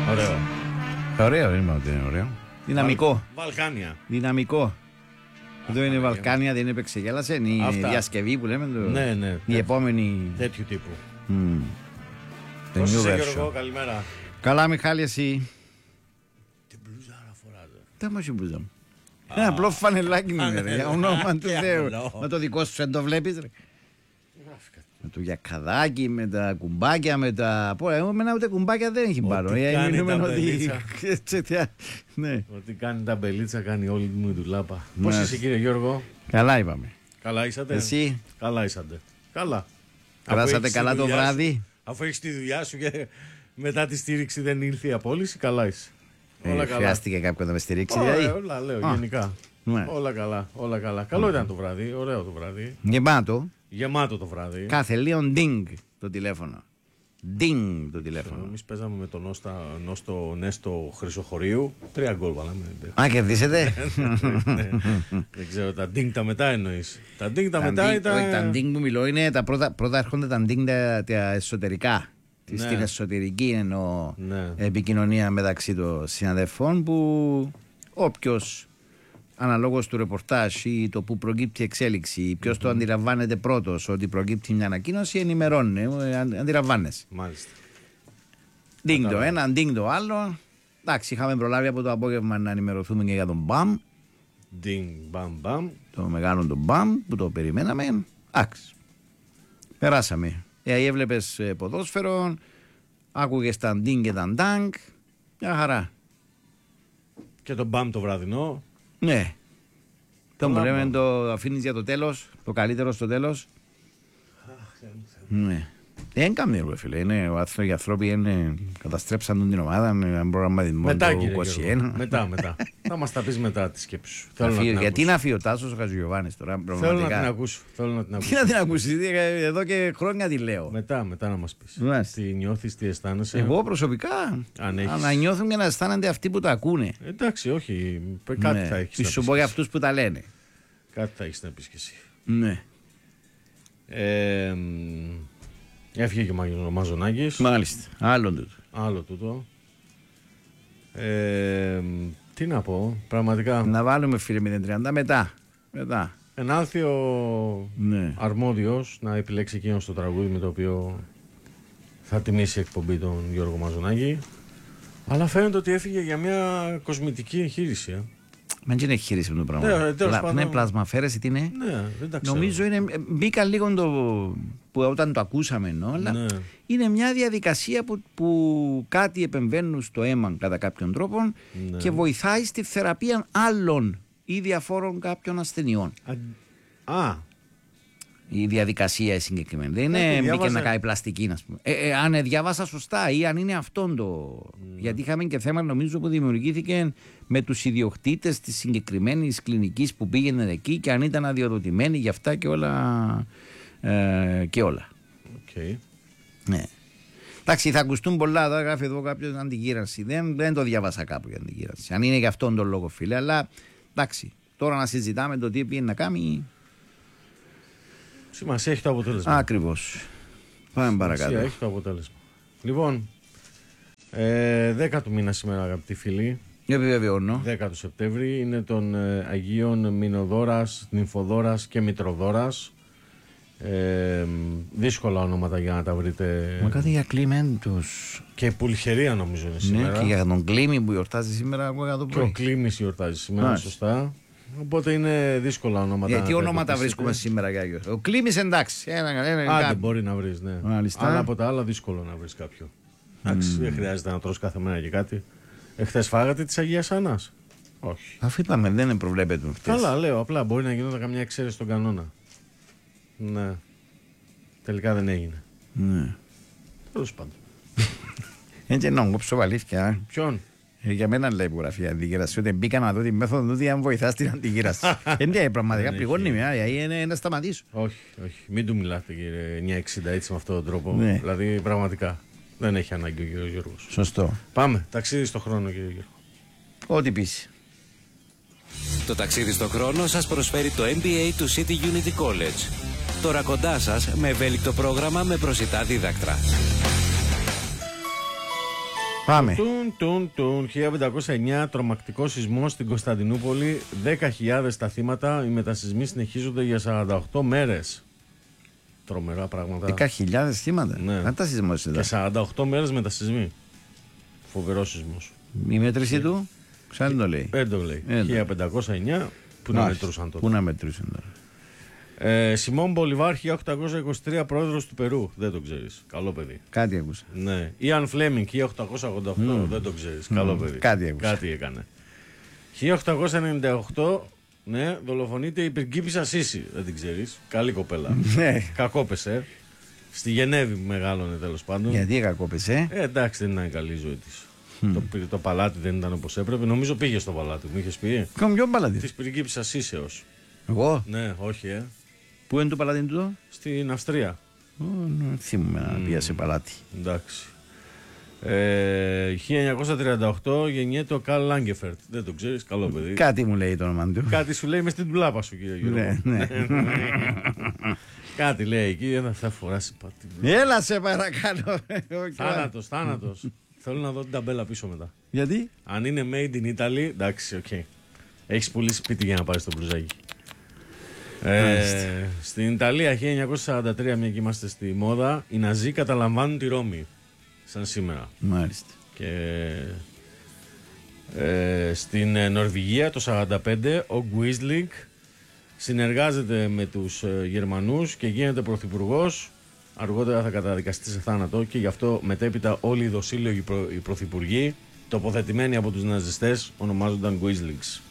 Ωραίο. Ωραίο, δεν είναι ότι είναι ωραίο. Δυναμικό. Βαλκάνια. Δυναμικό. Εδώ είναι Βαλκάνια, δεν είναι επεξεγέλασε. Είναι η διασκευή που λέμε. Ναι. Η επόμενη. Τέτοιου τύπου. Το Πώς new είσαι, version. Γιώργο, καλημέρα. Καλά, Μιχάλη, εσύ. Την μπλούζα να φοράζω. Τι μας η μπλούζα μου. Ένα απλό φανελάκι είναι, ρε. Για όνομα του Θεού. καλό. Με το δικό σου δεν το βλέπεις, ρε. Με το γιακαδάκι, με τα κουμπάκια, με τα. Πω, εμένα ούτε κουμπάκια δεν έχει πάρω. κάνει Μιλούμε τα ότι. μπελίτσα. Ναι. Ό,τι κάνει τα μπελίτσα κάνει όλη μου η δουλάπα. Πώς Ναι. είσαι, κύριε Γιώργο? Καλά είπαμε. Καλά είσατε? Εσύ. Καλά είσατε. Καλά. Περάσατε Αφού έχεις καλά τη το δουλειά βράδυ? σου- Αφού έχεις τη δουλειά σου και μετά τη στήριξη δεν ήρθε η απόλυση, καλά είσαι. Όλα καλά. Χρειάστηκε κάποιον να με στηρίξει, Ωραία, δηλαδή. όλα λέω Α. γενικά. Ναι. Όλα καλά, όλα καλά. Καλό ήταν το βράδυ, ωραίο το βράδυ. Γεμάτο. Γεμάτο το βράδυ. Κάθε λίγο ντίνγκ το τηλέφωνο. Ντίνγκ το τηλέφωνο. Εμείς παίζαμε με τον Νόστο Νέστο Χρυσοχωρίου. 3 γκολ βάλαμε. Α, κερδίσετε. Ναι. Δεν ξέρω, τα ντίνγκ τα μετά εννοείς. Τα ντίνγκ τα μετά Όχι, ήταν. τα ντίνγκ που μιλώ είναι τα πρώτα έρχονται τα ντίνγκ τα εσωτερικά. Ναι. Στην εσωτερική εννοώ Ναι. επικοινωνία μεταξύ των συναδελφών που όποιος αναλόγως του ρεπορτάζ ή το που προκύπτει εξέλιξη, ποιος το αντιλαμβάνεται πρώτος ότι προκύπτει μια ανακοίνωση, ενημερώνει, αντιλαμβάνεσαι. Μάλιστα. Ντίνγκ το ένα, ντίνγκ το άλλο. Εντάξει, είχαμε προλάβει από το απόγευμα να ενημερωθούμε και για τον Μπαμ, Ντίνγκ, μπαμ, μπαμ. το μεγάλο τον Μπαμ που το περιμέναμε. Εντάξει. Περάσαμε. Έβλεπες ποδόσφαιρο, άκουγες τα ντίνγκ και τα ντάνγκ. Μια χαρά. Και τον μπαμ το βραδινό. Ναι. Το που Καλά, λέμε Μπαμ. το αφήνεις για το τέλος, το καλύτερο στο τέλος. Ναι. Δεν κάνει ρε φίλε. Οι άνθρωποι καταστρέψαν την ομάδα με προγραμματισμό Μετά, του κύριε 21. Γιώργο. Μετά. Θα μας τα πεις μετά τη σκέψη σου. Θέλω να την Γιατί ακούσω. να φύγει ο Τάσος ο Χατζηγιοβάνης τώρα Θέλω να πραγματικά. την ακούσω. Τι να την ακούσεις, εδώ και χρόνια τη λέω. Μετά να μας πεις. Μάλιστα. Τι νιώθεις, τι αισθάνεσαι. Εγώ προσωπικά Αν έχεις. να νιώθουν και να αισθάνονται αυτοί που τα ακούνε. Εντάξει, όχι. Κάτι Ναι. θα έχεις Τι να σου πεις πω κι για εσύ. αυτούς που τα λένε. Κάτι θα έχεις να πεις κι εσύ. Ναι. Έφυγε και ο Μαζονάκης. Μάλιστα. Άλλον τούτο. Άλλο τούτο. Τι να πω, πραγματικά. Να βάλουμε φίλε 030 μετά. Ενάλθει ο Ναι. αρμόδιος να επιλέξει εκείνο το τραγούδι με το οποίο θα τιμήσει η εκπομπή τον Γιώργο Μαζονάκη. Αλλά φαίνεται ότι έφυγε για μια κοσμητική εγχείρηση. Μα δεν έχει χείριση με το πράγμα. Ναι, τέλος πάντων. Ναι, πλασμαφέρεση τι είναι. Ναι, δεν τα ξέρω. Νομίζω είναι. Μπήκα λίγο που όταν το ακούσαμε, αλλά Ναι. είναι μια διαδικασία που κάτι επεμβαίνουν στο αίμα κατά κάποιον τρόπο Ναι. και βοηθάει στη θεραπεία άλλων ή διαφόρων κάποιων ασθενειών. Η διαδικασία η συγκεκριμένη. Δεν είναι μπήκε διάβαζα. να κάνει πλαστική, να πούμε. Αν διάβασα σωστά ή αν είναι αυτόν το. Γιατί είχαμε και θέμα, νομίζω, που δημιουργήθηκε με τους ιδιοκτήτες της συγκεκριμένης κλινικής που πήγαινε εκεί και αν ήταν αδειοδοτημένοι για αυτά και όλα. Και όλα. Okay. Ναι. Εντάξει, θα ακουστούν πολλά. Εδώ γράφει εδώ κάποιο αντιγύρανση. Δεν το διάβασα κάπου για αντιγύρανση. Αν είναι για αυτόν τον λόγο, φίλε. Αλλά εντάξει, τώρα να συζητάμε το τι πήγαινε να κάνει. Σημασία έχει το αποτέλεσμα. Ακριβώς. Πάμε παρακάτω. Σημασία έχει το αποτέλεσμα. Λοιπόν, 10 του μήνα σήμερα, αγαπητοί φίλοι. Επιβεβαιώνω. 10 του Σεπτέμβρη είναι των Αγίων Μηνοδόρας, Νυμφοδόρας και Μητροδόρας. Δύσκολα ονόματα για να τα βρείτε. Μα κάτι για κλιμέντους. Και Πουλχερία νομίζω είναι Ναι, σήμερα. και για τον Κλίμη που γιορτάζει σήμερα, εγώ για το Και ο πρωί. Κλήμης γιορτάζει σήμερα, Μάλιστα. σωστά. Οπότε είναι δύσκολα ονόματα. Γιατί να τα ονόματα εντοπίσετε. βρίσκουμε σήμερα για Άγιος. Ο Κλίμης εντάξει. Άντε, Ένα, μπορεί να βρει, ναι. Μάλιστα. Αλλά από τα άλλα δύσκολο να βρει κάποιο. Εντάξει, δεν χρειάζεται να τρως κάθε μέρα και κάτι. Εχθές φάγατε της Αγίας Άννας? Όχι. αφού είπαμε, δεν προβλέπεται χτες. Καλά, λέω. Απλά μπορεί να γινόταν καμιά εξαίρεση στον κανόνα. Ναι. Τελικά δεν έγινε. Ναι. Τέλος πάντων. Έτσι να κόψω αλήθεια. Ποιον? Για μένα λέει υπογραφή αντιγύραση. Ότι μπήκα να δω τη μέθοδο του αν βοηθά στην αντιγύραση. Είναι πραγματικά Δεν πληγώνει έχει. με. Είναι να σταματήσω. Όχι, όχι. Μην του μιλάτε κύριε 960 έτσι με αυτόν τον τρόπο. Ναι. Δηλαδή πραγματικά δεν έχει ανάγκη ο κύριος Γιώργος. Σωστό. Πάμε. Ταξίδι στο χρόνο κύριε Γιώργο. Ό,τι πεις. Το ταξίδι στον χρόνο σας προσφέρει το MBA του City Unity College. Τώρα κοντά σας με ευέλικτο πρόγραμμα με προσιτά δίδακτρα. Πάμε. 1509, τρομακτικό σεισμό στην Κωνσταντινούπολη. 10.000 τα θύματα. Οι μετασυσμοί συνεχίζονται για 48 μέρες. Τρομερά πράγματα. 10.000 θύματα. Ναι. Αν τα σεισμός εδώ. Και 48 μέρες μετασυσμοί. Φοβερός σεισμός. Η μέτρηση του, ξανά το λέει. Δεν το λέει. 1509, που να μετρούσαν τότε. Πού να μετρούσαν τώρα. Σιμών Μπολιβάρ, 1823, πρόεδρος του Περού. Δεν το ξέρεις. Καλό παιδί. Κάτι άκουσα. Ναι. Ιαν Φλέμινγκ, 1888. Δεν το ξέρεις. Καλό παιδί. Κάτι άκουσα. Κάτι έκανε. 1898, ναι, δολοφονείται η πριγκίπισσα Σίση. Δεν την ξέρεις. Καλή κοπέλα. Ναι. Κακόπεσε. Στη Γενέβη μεγάλωνε τέλος πάντων. Γιατί κακόπεσε. Εντάξει, δεν ήταν καλή η ζωή της. Το παλάτι δεν ήταν όπως έπρεπε. Νομίζω πήγε στο παλάτι. Μου είχες πει. Ποιο παλάτι. Της πριγκίπισσας Σίσεως. Εγώ. Ναι, όχι, Πού είναι το παλάτι του? Στην Αυστρία. Θυμούμαι να πήγα σε παλάτι. Εντάξει. 1938 γεννιέται ο Καρλ Λάγκεφερτ. Δεν το ξέρεις, καλό παιδί. Κάτι μου λέει το όνομα του. Κάτι σου λέει μες στην τουλάπα σου, κύριε Γιώργο. Ναι. Κάτι λέει εκεί, θα φοράσει πατή. Έλα σε παρακαλώ. Θάνατος. Θέλω να δω την ταμπέλα πίσω μετά. Γιατί? Αν είναι made in Italy, εντάξει, οκ. Έχεις πουλήσει σπίτι για να πάρεις το μπλουζάκι. Στην Ιταλία 1943, μια και είμαστε στη μόδα, οι Ναζί καταλαμβάνουν τη Ρώμη. Σαν σήμερα. Μάλιστα. Και στην Νορβηγία το 1945 ο Γκουίσλινγκ συνεργάζεται με τους Γερμανούς και γίνεται πρωθυπουργός. Αργότερα θα καταδικαστεί σε θάνατο και γι' αυτό μετέπειτα όλοι οι δοσίλογοι οι πρωθυπουργοί τοποθετημένοι από τους ναζιστές ονομάζονταν Γκουίσλινγκς.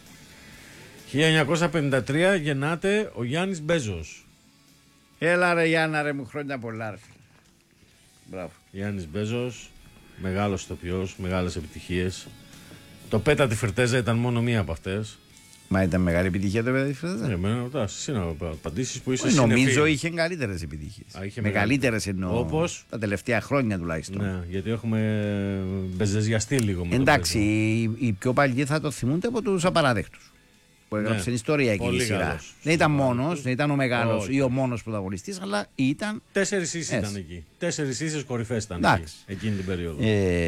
1953 γεννάται ο Γιάννης Μπέζος. Έλα ρε Γιάννα ρε μου, χρόνια πολλά ρε. Μπράβο. Γιάννης Μπέζος, μεγάλος ηθοποιός, μεγάλες επιτυχίες. Το Πέτα τη Φερτέζα ήταν μόνο μία από αυτές. Μα ήταν μεγάλη επιτυχία το Πέτα τη Φερτέζα. Εμένα ρωτάς, εσύ να απαντήσεις που είσαι νομίζω συνεφή. είχε καλύτερες επιτυχίες. Είχε μεγαλύτερες εννοώ. Όπως? Τα τελευταία χρόνια τουλάχιστον. Ναι, γιατί έχουμε μπεζεζιαστεί λίγο με εντάξει, οι πιο παλιοί θα το θυμούνται από τους απαράδεκτους. Που έγραψαν ιστορία εκείνη η σειρά. Δεν ήταν μόνος, δεν ήταν ο μεγάλος ή ο μόνος πρωταγωνιστής, αλλά ήταν. 4 ίσες ήταν εκεί. 4 ίσες κορυφές ήταν εκεί, εκείνη την περίοδο.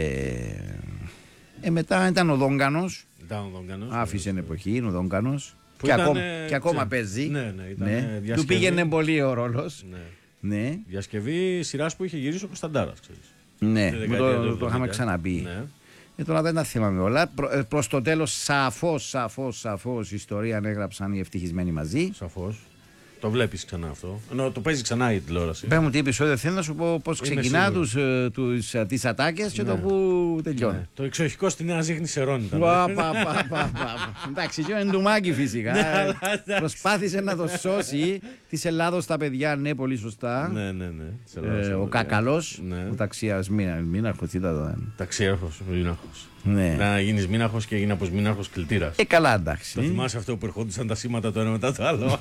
Μετά ήταν ο Δόγκανος. Άφησε Άφησε εποχή, ο Δόγκανος. Και ακόμα παίζει. Ναι. Του πήγαινε πολύ ο ρόλος. Ναι. Διασκευή σειράς που είχε γυρίσει ο Κωνσταντάρας, ξέρεις. Ναι, το είχαμε ξαναπεί. Τώρα δεν τα θυμάμαι όλα. Προς το τέλος σαφώς ιστορία έγραψαν οι ευτυχισμένοι μαζί. Σαφώς. Το βλέπεις ξανά αυτό. Το παίζει ξανά η τηλεόραση. Πες μου τι επεισόδιο θέλω να σου πω πώς ξεκινά τις ατάκες και το που τελειώνει. Ναι. Το εξοχικό στη Νέα Ζήχνη Σερών ήταν. Εντάξει, και ο Εντουμάκη φυσικά. Προσπάθησε να το σώσει της Ελλάδος τα παιδιά, ναι, πολύ σωστά. Ναι. Ο Κακαλός, ο ταξιάς μήναρχος, ήταν το. Ταξιάρχος, μήναρχος. Ναι. Να γίνεις μήναχος και έγινε από μήναχος κλητήρας. Καλά, εντάξει. Το θυμάσαι αυτό που ερχόντουσαν τα σήματα το ένα μετά το άλλο.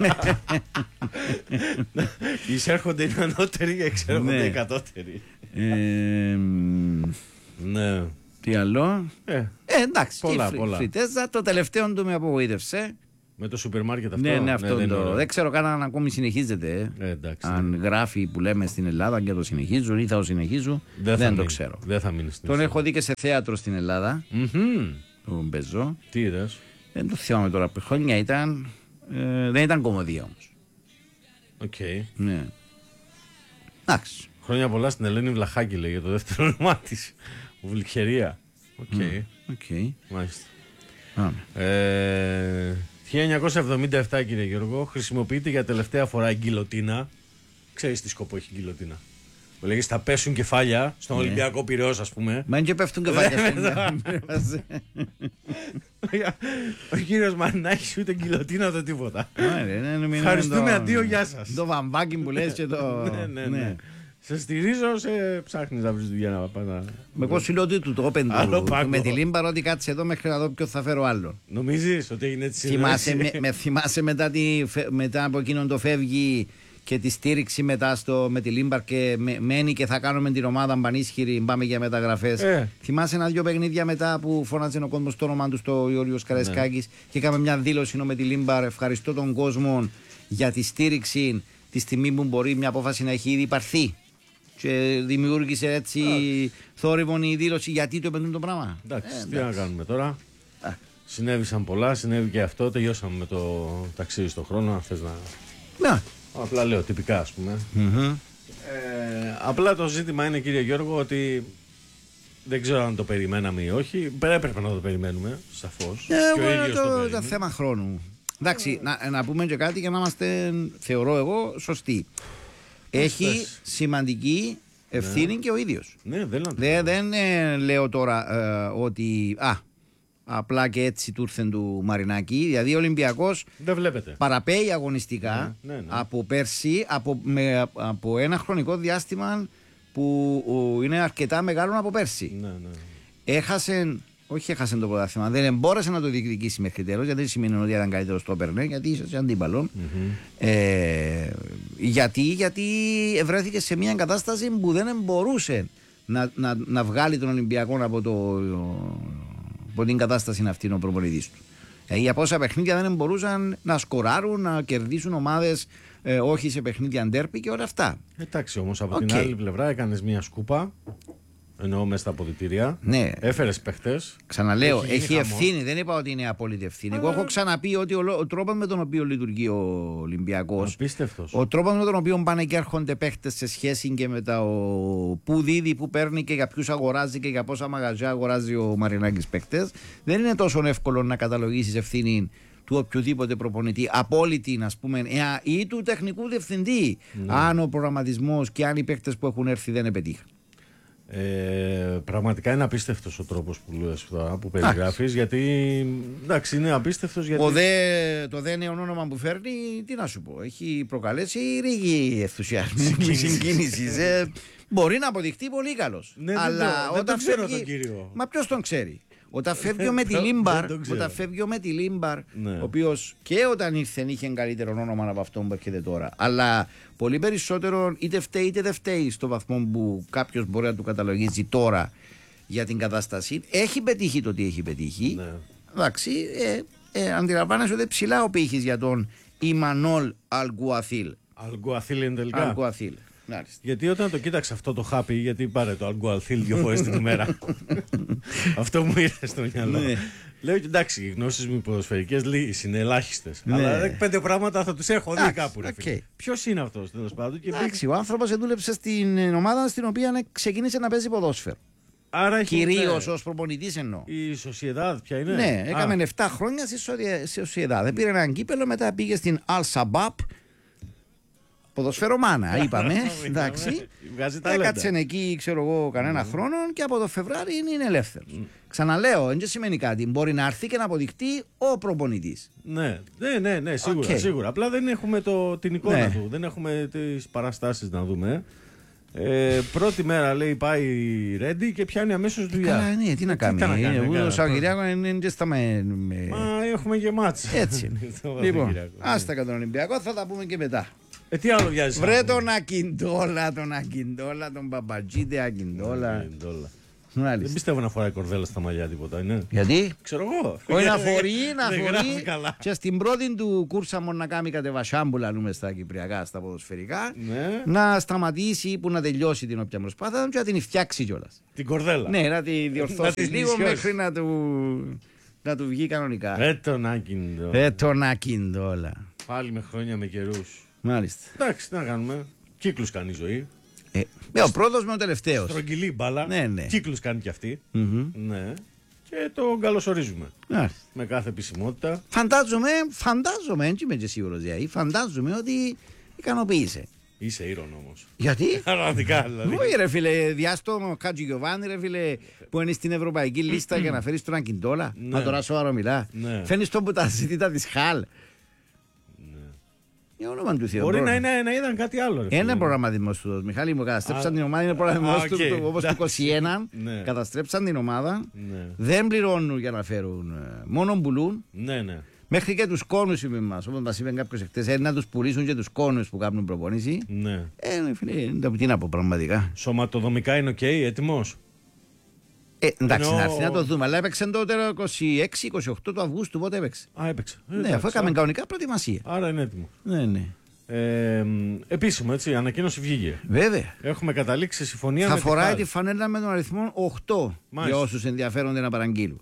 Εισέρχονται οι ανώτεροι και εξέρχονται οι κατώτεροι. Ναι. Τι άλλο. Εντάξει. Πολλά. Φριτέζα, το τελευταίο του με απογοήτευσε. Με το σούπερ μάρκετ αυτό. Ναι, αυτό δεν ξέρω καν αν ακόμη συνεχίζεται. Αν γράφει που λέμε στην Ελλάδα και το συνεχίζουν ή θα το συνεχίζουν. Δεν το ξέρω. Δεν θα μείνει στην Τον έχω δει και σε θέατρο στην Ελλάδα. Τον Μπεζό. Τι είδες? Δεν το θυμάμαι τώρα. Χρόνια ήταν. Δεν ήταν κομμωδία όμως. Οκ. Ναι. Εντάξει. Χρόνια πολλά στην Ελένη Βλαχάκη λέγεται το δεύτερο όνομά της. Βουλιχερία. Οκ. Μάλιστα. 1977, κύριε Γιώργο, χρησιμοποιείται για τελευταία φορά η γκιλοτίνα. Ξέρεις τι σκοπό έχει η γκιλοτίνα? Που λέγεις θα πέσουν κεφάλια στον Ολυμπιακό Πειραιώς, ας πούμε. Μα είναι και πέφτουν κεφάλια. Ο κύριος Μανάκης ούτε γκιλοτίνα ούτε τίποτα. Ευχαριστούμε, αντίο, γεια σας. Το βαμβάκι που λες και το. Ναι. Σε στηρίζω, σε ψάχνεις να βρεις δουλειά να πας. Εγώ σου λέω ότι του το όπεν με τη Λίμπαρο ότι κάτσε εδώ μέχρι να δω ποιο θα φέρω άλλον. Νομίζεις ότι έγινε έτσι? Θυμάσαι μετά από εκείνον το φεύγει και τη στήριξη μετά με τη Λίμπαρ και μένει και θα κάνουμε την ομάδα πανίσχυρη, πάμε για μεταγραφές. Θυμάσαι ένα-δυο παιχνίδια μετά που φώναζε ο κόσμος το όνομα του στο Ιώργος Καραϊσκάκης και έκαμε μια δήλωση με τη Λίμπαρ. Ευχαριστώ τον κόσμο για τη στήριξη τη στιγμή που μπορεί μια απόφαση να έχει ήδη υπαρθεί. και δημιούργησε έτσι θόρυβον η δήλωση γιατί το επενδύουν το πράγμα. Εντάξει, τι να κάνουμε τώρα. Συνέβησαν πολλά, συνέβη και αυτό. Τελειώσαμε με το ταξίδι στον χρόνο. Αν θες να. Ναι. Απλά λέω τυπικά, ας πούμε. Απλά το ζήτημα είναι, κύριε Γιώργο, ότι δεν ξέρω αν το περιμέναμε ή όχι. Έπρεπε να το περιμένουμε, σαφώς. Το θέμα χρόνου. Εντάξει, να πούμε και κάτι για να είμαστε, θεωρώ εγώ, σωστοί. Έχει σημαντική ευθύνη και ο ίδιος. Ναι, δεν λέω τώρα ότι απλά και έτσι του ήρθεν του Μαρινάκη. Δηλαδή ο Ολυμπιακός παραπέει αγωνιστικά από πέρσι, από ένα χρονικό διάστημα που είναι αρκετά μεγάλο από πέρσι. Όχι έχασε το πρωτάθλημα, δεν μπόρεσε να το διεκδικήσει μέχρι τέλος, γιατί δεν σημαίνει ότι ήταν καλύτερο το έπαιρνε, γιατί είσαι αντίπαλο. Γιατί βρέθηκε σε μια κατάσταση που δεν μπορούσε να βγάλει τον Ολυμπιακό από την κατάσταση αυτή ο προπονητής του. Για πόσα παιχνίδια δεν μπορούσαν να σκοράρουν, να κερδίσουν ομάδες, όχι σε παιχνίδια ντέρπι και όλα αυτά. Εντάξει, όμως από την άλλη πλευρά έκανες μια σκούπα. Εννοώ μέσα στα αποδυτήρια. Ναι. Έφερες παίχτες. Ξαναλέω, έχει ευθύνη. Δεν είπα ότι είναι απόλυτη ευθύνη. Εγώ έχω ξαναπεί ότι ο τρόπος με τον οποίο λειτουργεί ο Ολυμπιακός, ο τρόπος με τον οποίο πάνε και έρχονται παίχτες σε σχέση και με το που δίδει, που παίρνει και για ποιους αγοράζει και για πόσα μαγαζιά αγοράζει ο Μαρινάκης παίχτες, δεν είναι τόσο εύκολο να καταλογίσεις ευθύνη του οποιοδήποτε προπονητή, απόλυτη, ας πούμε, ή του τεχνικού διευθυντή, αν ο προγραμματισμός και αν οι παίχτες που έχουν έρθει δεν επετύχαν. Πραγματικά είναι απίστευτος ο τρόπος που περιγράφεις, γιατί εντάξει, είναι απίστευτος γιατί... Το δε νέο όνομα που φέρνει, τι να σου πω, έχει προκαλέσει ρίγη ενθουσιασμού, συγκίνησης. Μπορεί να αποδειχτεί πολύ καλός. Ναι, αλλά δεν ξέρω τον κύριο. Μα ποιος τον ξέρει? Όταν φεύγει ο Μετιλίμπαρ, ο οποίος και όταν ήρθε είχε καλύτερο όνομα από αυτό που έρχεται τώρα, αλλά πολύ περισσότερο είτε φταίει είτε δεν φταίει στο βαθμό που κάποιος μπορεί να του καταλογίζει τώρα για την κατάσταση, έχει πετύχει το τι έχει πετύχει. Ναι. Εντάξει, αντιλαμβάνεσαι ότι ψηλά ο πύχης για τον Ιμανόλ Αλγκουαθίλ. Αλγκουαθίλ είναι τελικά. Αλγκουαθίλ. Γιατί όταν το κοίταξα αυτό το χάπι, γιατί πάρε το Αλγκουαθίλ 2 φορές την ημέρα. Αυτό μου ήρθε στο μυαλό. Λέω εντάξει, οι γνώσεις μου ποδοσφαιρικές είναι ελάχιστες. Αλλά 5 πράγματα θα τους έχω δει κάπου. Ποιος είναι αυτός, τέλος πάντων? Εντάξει, ο άνθρωπος δούλεψε στην ομάδα στην οποία ξεκίνησε να παίζει ποδόσφαιρο. Κυρίως ως προπονητής εννοώ. Η Σοσιεδάδ ποια είναι? Ναι, έκαμε 7 χρόνια στη Σοσιεδάδ. Πήρε έναν κύπελο, μετά πήγε στην Al Sabab. Ποδοσφαιρομάνα, είπαμε. Εντάξει. Έκατσε εκεί, ξέρω εγώ, κανένα χρόνο και από το Φεβράρι είναι ελεύθερος. Ξαναλέω, δεν σημαίνει κάτι. Μπορεί να έρθει και να αποδειχτεί ο προπονητής. Ναι, σίγουρα. Απλά δεν έχουμε την εικόνα του. Δεν έχουμε τις παραστάσεις να δούμε. Πρώτη μέρα λέει πάει ρέντι και πιάνει αμέσως δουλειά. Καλά, ναι, τι να κάνει. Ο Σαββατοκύριακο είναι και στα με. Μα έχουμε και μάτς. Έτσι. Λοιπόν, άστα κατά τον Ολυμπιακό, θα τα πούμε και μετά. Τι άλλο βιάζει? Βρε τον Ακιντόλα, τον Παπατζίδε Ακιντόλα. Δεν πιστεύω να φοράει κορδέλα στα μαλλιά τίποτα, είναι. Γιατί? Ξέρω εγώ. Όχι να φορεί και στην πρώτη του κούρσα μόνο να κάνει κατεβασιά που λαλούμε στα κυπριακά, στα ποδοσφαιρικά, να σταματήσει που να τελειώσει την όποια προσπάθεια και να την φτιάξει κιόλας. Την κορδέλα. Ναι, να τη διορθώσει λίγο μέχρι να του βγει κανονικά. Τον Ακιντόλα. Πάλι με χρόνια με καιρούς. Μάλιστα. Εντάξει, τι να κάνουμε. Κύκλους κάνει η ζωή. Ο πρώτος με ο τελευταίος. Στρογγυλή μπάλα. Ναι. Κύκλους κάνει κι αυτή. Ναι. Και το καλωσορίζουμε. Με κάθε επισημότητα. Φαντάζομαι, έτσι είμαι και σίγουρος, φαντάζομαι ότι ικανοποίησε. Είσαι ήρων όμως. Γιατί? Πραγματικά δηλαδή. Όχι ρε φίλε, διάστο Χάτζη Γιωβάνι ρε φίλε, που είναι στην ευρωπαϊκή λίστα για να φέρεις τον Ακιντόλα. Να τώρα σοβαρό μιλά. Φαίνεις τον που τα ζητήτα της Χαλ. Μπορεί να είδαν κάτι άλλο. Ένα προγραμματισμό του, Μιχάλη μου, καταστρέψαν την ομάδα. Είναι προγραμματισμό του όπως το 21. Καταστρέψαν την ομάδα. Δεν πληρώνουν για να φέρουν. Μόνο πουλούν. Μέχρι και τους κόνους είπε μας. Όπως μας είπε κάποιος εχθές, να τους πουλήσουν και τους κόνους που κάνουν προπονήσει. Φίλε, τι να πω πραγματικά. Σωματοδομικά είναι οκ, έτοιμος. Εντάξει, να έρθει να το δούμε. Αλλά έπαιξε τότε 26-28 του Αυγούστου. Πότε έπαιξε? Έπαιξε. Ναι, αφού έκαμε κανονικά προετοιμασία. Άρα είναι έτοιμο. Ναι. Επίσημο, έτσι, ανακοίνωση βγήκε. Βέβαια. Έχουμε καταλήξει σε συμφωνία Θα με φοράει τη τη φανέλα με τον αριθμό 8 για όσους ενδιαφέρονται να παραγγείλουν.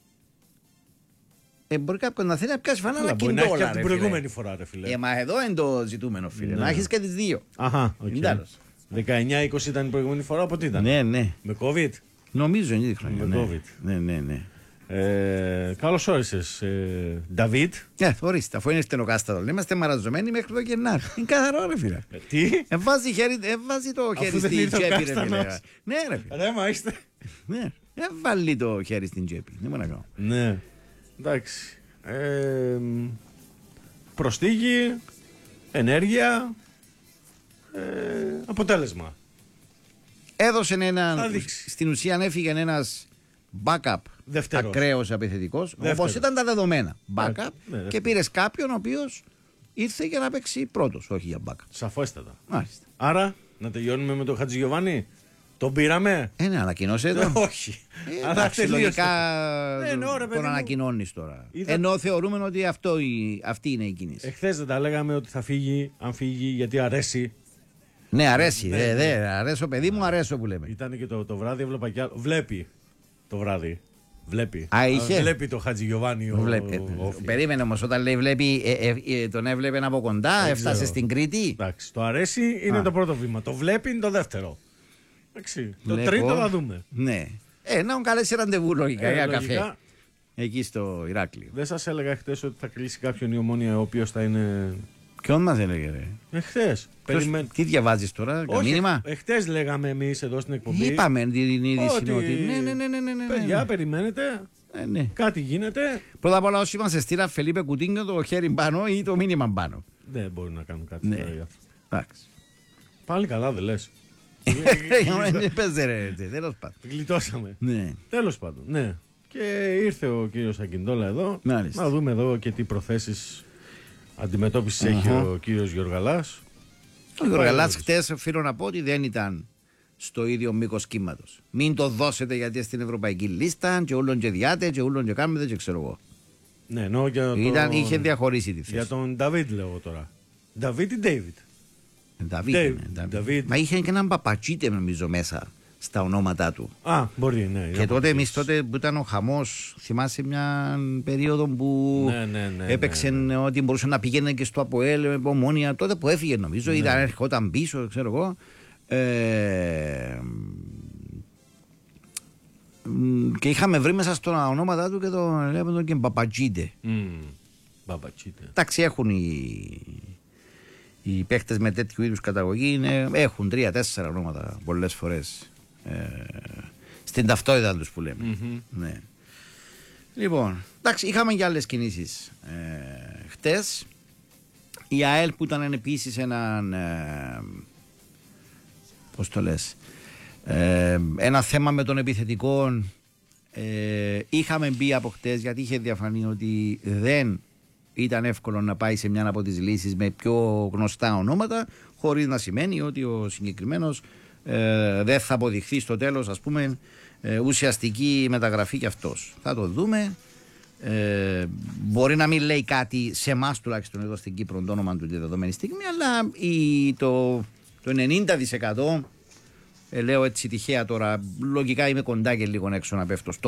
Μπορεί κάποιον να θέλει να πιάσει φανέλα Χάλ. Μπορεί να έχει και $100. από την προηγούμενη φορά, ρε φίλε. Μα εδώ είναι το ζητούμενο, φίλε. Ναι. Να έχεις και τις δύο. Αχα, οκ. Τέλος. 19-20 ήταν η προηγούμενη φορά, από τι ήταν? Ναι. Με COVID. Νομίζω είναι η χρονιά. Με COVID. Ναι. Καλώς όρισες, Νταβίτ. Ορίστε, αφού είναι στενοκάστατο. Είμαστε μαραζωμένοι μέχρι το Γενάρη. Είναι καθαρό, ρε φίλε. Τι? Βάζει το χέρι δεν στην ήρθε ο τσέπη, ρε Κάστανος. φίλε. Ναι, ρε φίλε. Ρε, μα είστε. Ναι. Βάλει το χέρι στην τσέπη. Δεν μπορώ να κάνω. Ναι. Εντάξει. Προστίγη, ενέργεια, αποτέλεσμα. Έδωσε Θα έναν. δείξει. Στην ουσία έφυγε ένας backup Δεύτερος. ακραίος επιθετικός. Δεύτερος. Όπως ήταν τα δεδομένα. Backup. Ναι, δεύτερος. Και πήρες κάποιον ο οποίος ήρθε για να παίξει πρώτος, όχι για backup. Σαφέστατα. Μάλιστα. Άρα, να τελειώνουμε με τον Χατζηγιοβάνι. Τον πήραμε. Ναι, ανακοινώσε το. Όχι. Αλλά Εντάξει, τελείωσε. λογικά Ναι, ρε, παιδί τον μου. ανακοινώνεις τώρα. Είδα- Ενώ θεωρούμε ότι αυτή είναι η κίνηση. Εχθές δεν τα λέγαμε ότι θα φύγει, αν φύγει, γιατί αρέσει. Ναι, αρέσει. Αρέσω, παιδί μου, αρέσω που λέμε. Ήταν και το βράδυ, έβλεπα κι άλλο. Βλέπει το βράδυ. Βλέπει. Α, είχε? Βλέπει το Χατζηγιοβάνι. Περίμενε όμως, όταν λέει βλέπει, τον έβλεπε από κοντά, Δεν έφτασε ξέρω. στην Κρήτη. Εντάξει, το αρέσει είναι το πρώτο βήμα. Το βλέπει είναι το δεύτερο. Εντάξει, το Βλέπω. τρίτο θα δούμε. Ναι. Να τον καλέσει ραντεβού λογικά για Λογικά. καφέ. Εκεί στο Ηράκλειο. Δεν σας έλεγα χτες ότι θα κλείσει κάποιον η Ομόνια ο οποίος θα είναι. Ποιον μας έλεγε, ρε. Χτες. Τι διαβάζεις τώρα, το μήνυμα. Χτες λέγαμε εμείς εδώ στην εκπομπή. Είπαμε την είδηση ότι ότι. Ναι. παιδιά, περιμένετε. Ναι. Κάτι γίνεται. Πρώτα απ' όλα, όσοι μας στείλαν Φελίπε Κουτίνιο, το χέρι πάνω ή το μήνυμα πάνω. Δεν μπορεί να κάνουν κάτι. Ναι. τώρα για αυτό. Εντάξει. Πάλι καλά δεν λες. Παίζε ρε, τέλος πάντων. Γλιτώσαμε. Ναι. Τέλος πάντων, ναι. Και ήρθε ο κύριος Ακιντόλα εδώ. Μάλιστα. Να δούμε εδώ και τι προθέσεις αντιμετώπισης έχει ο κύριος Γιωργαλάς. Ο Γιωργαλάς χτες οφείλω να πω ότι δεν ήταν στο ίδιο μήκος κύματος. Μην το δώσετε γιατί στην ευρωπαϊκή λίστα και όλων και διάτε και όλων και κάνετε και ξέρω εγώ. Ναι, εννοώ για Είχε διαχωρίσει τη θέση. για τον Νταβίτ λέω τώρα. Νταβίτ ή Ντέιβιτ. Νταβίτ, Dave, ναι, David. Μα είχε και έναν Παπατσίτε νομίζω μέσα στα ονόματά του. Α, μπορεί, ναι. Και τότε εμείς τότε που ήταν ο χαμός, θυμάσαι μια περίοδο που Ναι, έπαιξε ότι μπορούσε να πηγαίνει και στο ΑΠΟΕΛ, Ομόνια, τότε που έφυγε νομίζω, ήταν έρχονταν πίσω, ξέρω εγώ. Και είχαμε βρει μέσα στα ονόματα του και τον λέγαμε και Παπατσίτε. Μπαμπατσίτε. Εντάξει, έχουν οι παίχτες με τέτοιου είδους καταγωγή έχουν 3-4 ονόματα πολλές φορές στην ταυτότητα τους που λέμε. Ναι. Λοιπόν, εντάξει, είχαμε και άλλες κινήσεις χτες. Η ΑΕΛ που ήταν επίσης έναν πώς το λες, ένα θέμα με τον επιθετικό, είχαμε μπει από χτες γιατί είχε διαφανεί ότι δεν ήταν εύκολο να πάει σε μια από τις λύσεις με πιο γνωστά ονόματα, χωρίς να σημαίνει ότι ο συγκεκριμένος δεν θα αποδειχθεί στο τέλος, ας πούμε, ουσιαστική μεταγραφή κι αυτός. Θα το δούμε. Μπορεί να μην λέει κάτι σε εμάς τουλάχιστον εδώ στην Κύπρο το όνομα του τη δεδομένη στιγμή, αλλά το 90% λέω έτσι τυχαία τώρα, λογικά είμαι κοντά και λίγο έξω να πέφτω στο